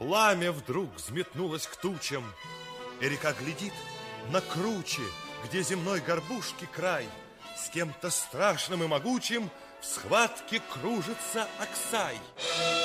Пламя вдруг взметнулось к тучам, и река глядит на круче, где земной горбушки край. С кем-то страшным и могучим в схватке кружится Аксай.